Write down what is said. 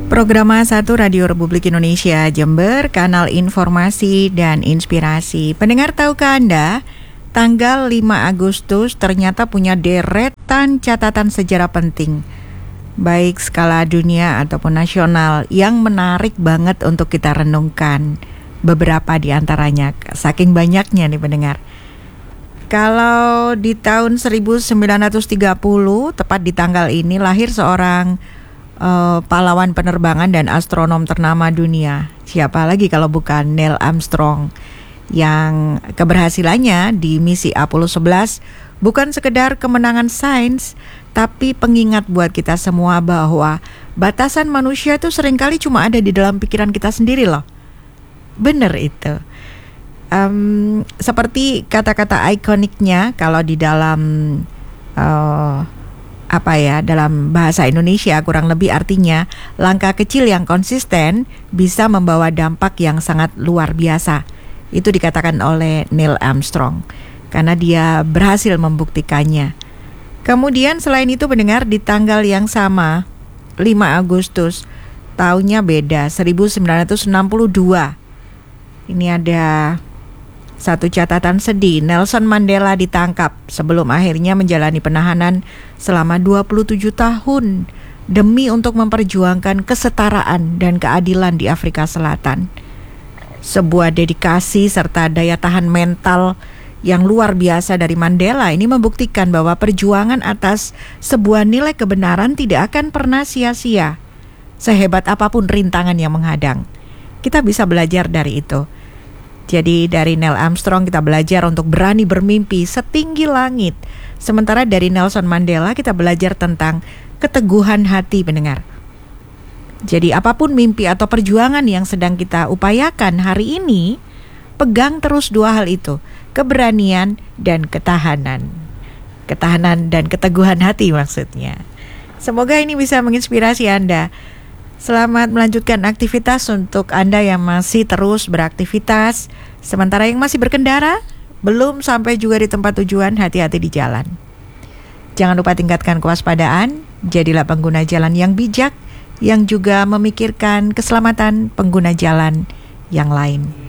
Program A1 Radio Republik Indonesia Jember, kanal informasi dan inspirasi. Pendengar, tahukah Anda, tanggal 5 Agustus ternyata punya deretan catatan sejarah penting, baik skala dunia ataupun nasional, yang menarik banget untuk kita renungkan. Beberapa di antaranya, saking banyaknya nih pendengar. Kalau di tahun 1930, tepat di tanggal ini, lahir seorang pahlawan penerbangan dan astronom ternama dunia. Siapa lagi kalau bukan Neil Armstrong, yang keberhasilannya di misi Apollo 11 bukan sekedar kemenangan sains, tapi pengingat buat kita semua bahwa batasan manusia itu seringkali cuma ada di dalam pikiran kita sendiri loh. Bener itu. Seperti kata-kata ikoniknya kalau di dalam dalam bahasa Indonesia, kurang lebih artinya langkah kecil yang konsisten bisa membawa dampak yang sangat luar biasa. Itu dikatakan oleh Neil Armstrong karena dia berhasil membuktikannya. Kemudian selain itu pendengar, di tanggal yang sama 5 Agustus, tahunnya beda, 1962. Ini ada satu catatan sedih. Nelson Mandela ditangkap sebelum akhirnya menjalani penahanan selama 27 tahun demi untuk memperjuangkan kesetaraan dan keadilan di Afrika Selatan. Sebuah dedikasi serta daya tahan mental yang luar biasa dari Mandela ini membuktikan bahwa perjuangan atas sebuah nilai kebenaran tidak akan pernah sia-sia. Sehebat apapun rintangan yang menghadang, kita bisa belajar dari itu. Jadi dari Neil Armstrong kita belajar untuk berani bermimpi setinggi langit. Sementara dari Nelson Mandela kita belajar tentang keteguhan hati, pendengar. Jadi apapun mimpi atau perjuangan yang sedang kita upayakan hari ini, pegang terus dua hal itu, keberanian dan ketahanan. Ketahanan dan keteguhan hati maksudnya. Semoga ini bisa menginspirasi Anda. Selamat melanjutkan aktivitas untuk Anda yang masih terus beraktivitas. Sementara yang masih berkendara, belum sampai juga di tempat tujuan, hati-hati di jalan. Jangan lupa tingkatkan kewaspadaan, jadilah pengguna jalan yang bijak, yang juga memikirkan keselamatan pengguna jalan yang lain.